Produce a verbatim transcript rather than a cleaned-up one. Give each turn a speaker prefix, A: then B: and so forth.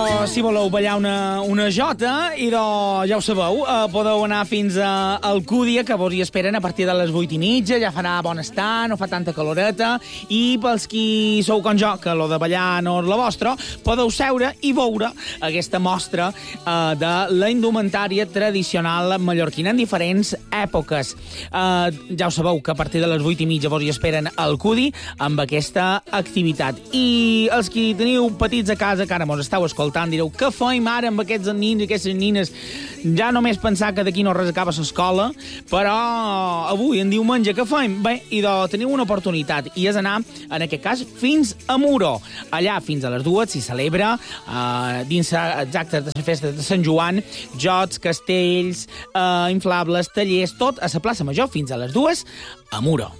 A: si voleu ballar una, una jota, i de, ja ho sabeu, eh, podeu anar fins a Alcúdia, que vos hi esperen a partir de les vuit i mitja, ja farà bon estar, no fa tanta caloreta, i pels qui sou com jo, que lo de ballar no és la vostra, podeu seure i veure aquesta mostra eh, de la indumentària tradicional mallorquina en diferents èpoques. Eh, ja ho sabeu, que a partir de les vuit i mitja vos hi esperen a Alcúdia amb aquesta activitat. I els qui teniu petits a casa, que ara mos esteu escoltant, direu, què feim ara amb aquests nins i aquestes nines? Ja només pensar que d'aquí no res acaba l'escola, però avui, en diumenge, què feim? Bé, i de, teniu una oportunitat, i és anar, en aquest cas, fins a Muro. Allà, fins a les dues, s'hi celebra, eh, dins els actes de la festa de Sant Joan, jocs, castells, eh, inflables, tallers, tot a la plaça Major, fins a les dues, a Muro.